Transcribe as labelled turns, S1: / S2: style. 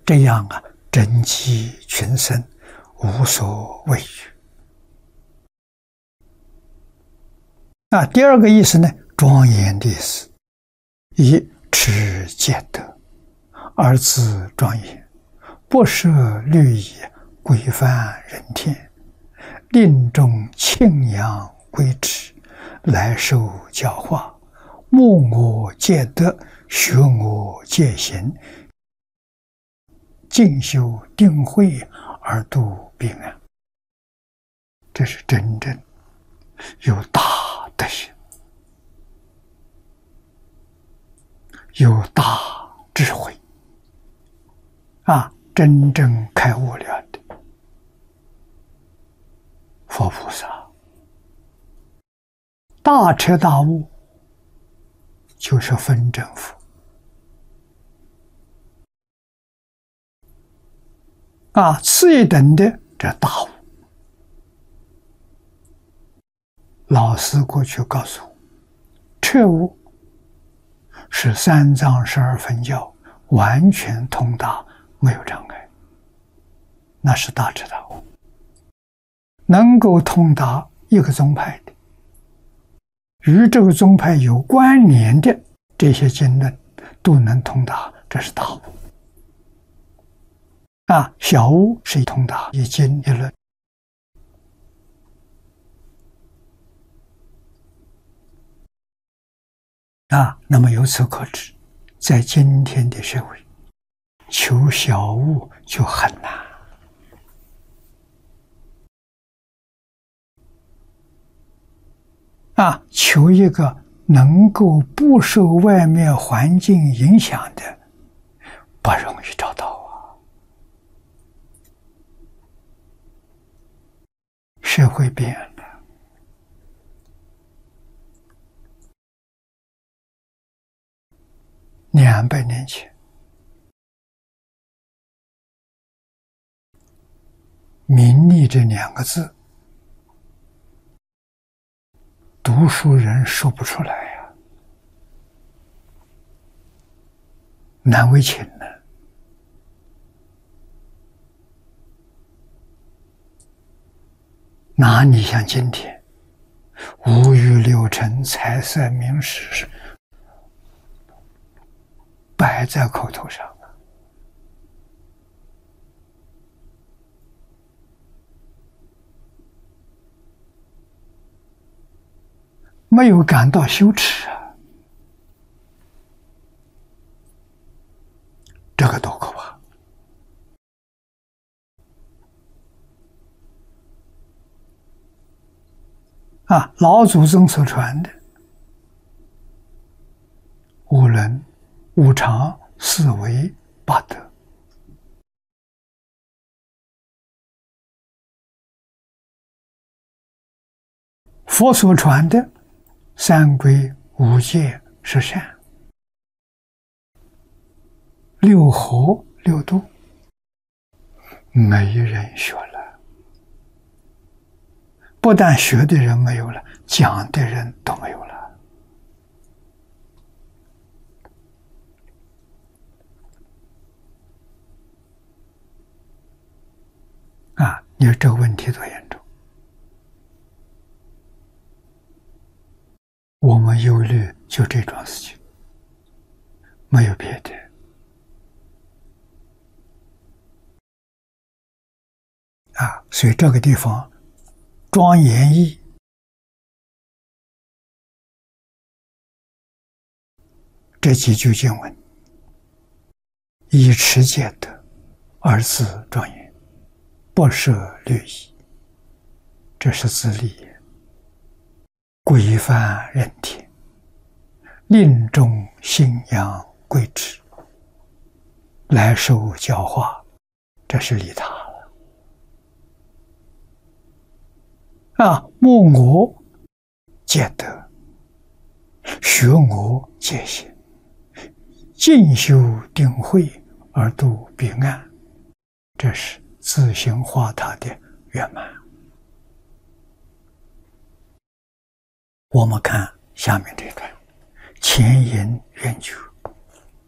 S1: 这样贞吉群生，无所畏惧。第二个意思呢，庄严的意思，以持戒德，而自庄严，不设律仪，规范人天，令众庆仰归之，来受教化，慕我戒德，学我戒行，进修定慧，而度彼岸。这是真正有大德行，有大智慧真正开悟了的佛菩萨。大彻大悟就是分正佛次一等的这大悟。老师过去告诉我，彻悟是三藏12分教完全通达，没有障碍，那是大彻大悟。能够通达一个宗派的，与这个宗派有关联的这些经论都能通达，这是大悟。小悟是通达一经一论。那么由此可知，在今天的社会，求小悟就很难。求一个能够不受外面环境影响的，不容易找到社会变了。200年前，名利这2个字，读书人说不出来难为情呢。哪里像今天，五欲六尘、财色名食摆在口头上没有感到羞耻这个多可怕！老祖宗所传的五伦、五常、四维、八德，佛所传的三规、五戒、十善、六和、六度，没人学了。不但学的人没有了，讲的人都没有了。你说这个问题多严重？我们忧虑就这桩事情，没有别的。所以这个地方庄严义这几句经文，以持戒德，而自庄严，不设律仪，这是自利也。规范人天，令众信仰归之，来受教化，这是利他了。慕我戒德，学我戒行，进修定慧，而度彼岸，这是自行化他的圆满。我们看下面这段，前言圆觉。